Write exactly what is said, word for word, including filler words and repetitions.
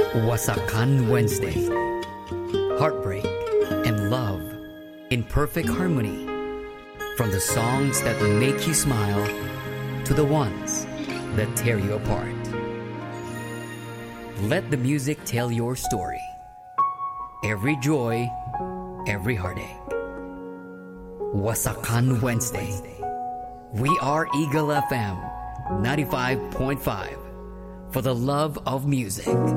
Wasakan Wednesday. Heartbreak and love in perfect harmony. From the songs that make you smile to the ones that tear you apart. Let the music tell your story. Every joy, every heartache. Wasakan Wednesday. We are Eagle F M ninety-five point five for the love of music.